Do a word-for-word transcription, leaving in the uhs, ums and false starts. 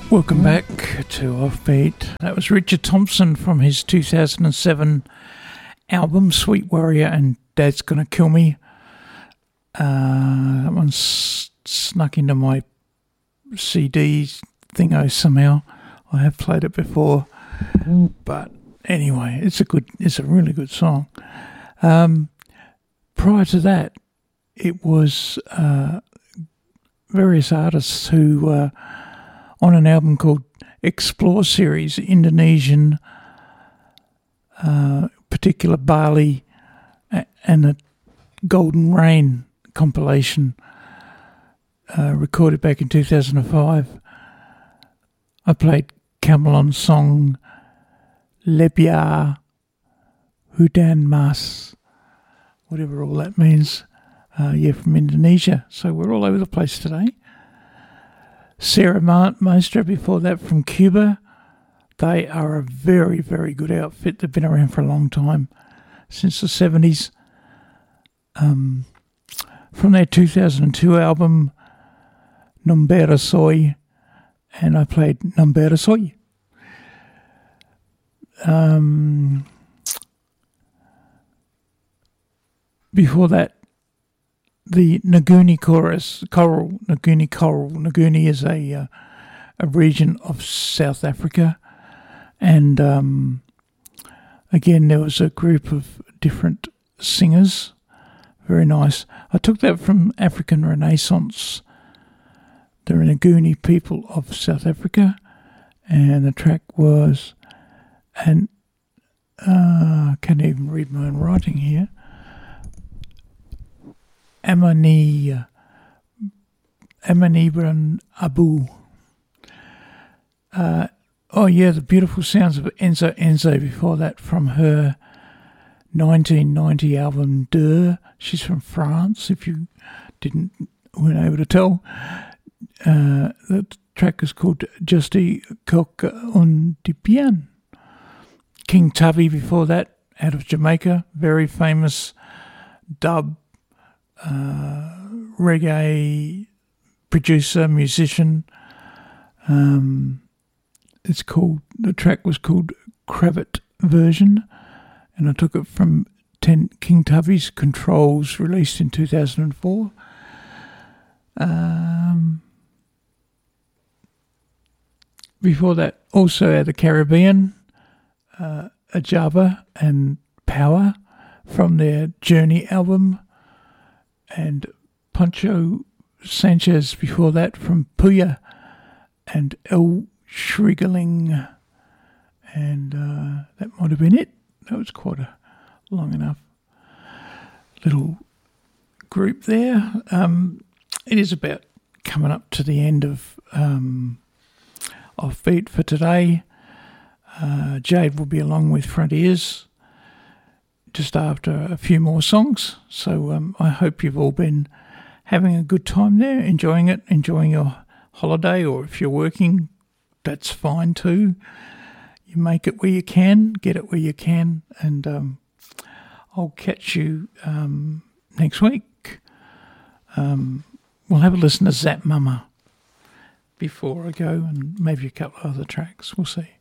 Welcome back to Offbeat. That was Richard Thompson from his two thousand seven album Sweet Warrior and Dad's Gonna Kill Me. Uh, that one s- snuck into my C D thingo somehow. I have played it before, but anyway, it's a good, it's a really good song. Um, prior to that, it was uh, various artists who uh, on an album called Explore Series, Indonesian, uh, particular Bali, and the Golden Rain compilation, uh, recorded back in two thousand five. I played Gamelan's song Lebih Hudan Mas, whatever all that means. Uh, yeah, from Indonesia. So we're all over the place today. Sarah Maestra before that from Cuba. They are a very, very good outfit. They've been around for a long time, since the seventies. Um, from their two thousand two album, Nombera Soy, and I played Nombera Soy. Um, before that, the Nguni chorus, choral, Nguni choral. Nguni is a uh, a region of South Africa, and um, again there was a group of different singers. Very nice. I took that from African Renaissance. The Nguni people of South Africa, and the track was, and uh, I can't even read my own writing here. Amani, Amanibran Abu. Uh, oh yeah, the beautiful sounds of Enzo Enzo before that from her nineteen ninety album Deux. She's from France, if you didn't weren't able to tell. Uh, the track is called Justi Coca un Dipian. King Tubby before that, out of Jamaica, very famous dub Uh, reggae producer, musician. Um, it's called, the track was called Cravat Version, and I took it from ten, King Tubby's Controls, released in two thousand four. Um, before that, also out of the Caribbean, uh, Ajaba and Power from their Journey album. And Poncho Sanchez before that from Puya and El Shrigaling. And uh, that might have been it. That was quite a long enough little group there. Um, it is about coming up to the end of um, Offbeat for today. Uh, Jade will be along with Front Ears just after a few more songs. So um, I hope you've all been having a good time there, enjoying it, enjoying your holiday, or if you're working, that's fine too. You make it where you can, get it where you can, and um, I'll catch you um, next week. Um, we'll have a listen to Zap Mama before I go, and maybe a couple of other tracks. We'll see.